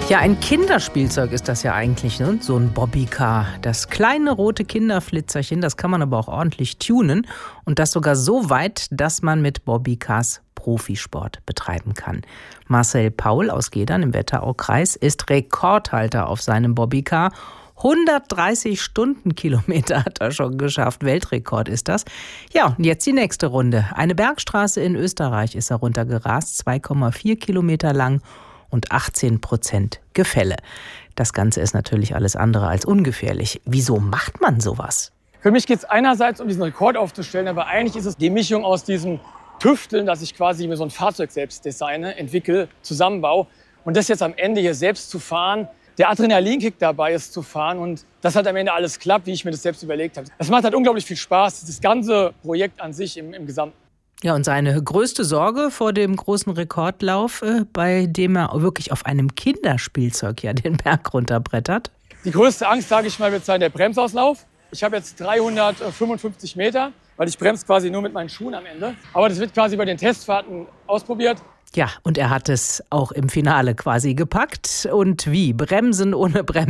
Ja, ein Kinderspielzeug ist das ja eigentlich, ne? So ein Bobbycar. Das kleine rote Kinderflitzerchen, das kann man aber auch ordentlich tunen. Und das sogar so weit, dass man mit Bobbycars Profisport betreiben kann. Marcel Paul aus Gedern im Wetteraukreis ist Rekordhalter auf seinem Bobbycar. 130 Stundenkilometer hat er schon geschafft. Weltrekord ist das. Ja, und jetzt die nächste Runde. Eine Bergstraße in Österreich ist er runtergerast, 2,4 Kilometer lang und 18% Gefälle. Das Ganze ist natürlich alles andere als ungefährlich. Wieso macht man sowas? Für mich geht es einerseits um diesen Rekord aufzustellen, aber eigentlich ist es die Mischung aus diesem Tüfteln, dass ich quasi mir so ein Fahrzeug selbst designe, entwickle, zusammenbaue und das jetzt am Ende hier selbst zu fahren. Der Adrenalinkick dabei ist zu fahren und dass halt am Ende alles klappt, wie ich mir das selbst überlegt habe. Das macht halt unglaublich viel Spaß, das ganze Projekt an sich im Gesamten. Ja, und seine größte Sorge vor dem großen Rekordlauf, bei dem er wirklich auf einem Kinderspielzeug ja den Berg runterbrettert? Die größte Angst, sage ich mal, wird sein der Bremsauslauf. Ich habe jetzt 355 Meter, weil ich bremse quasi nur mit meinen Schuhen am Ende. Aber das wird quasi bei den Testfahrten ausprobiert. Ja, und er hat es auch im Finale quasi gepackt. Und wie? Bremsen ohne Bremsen.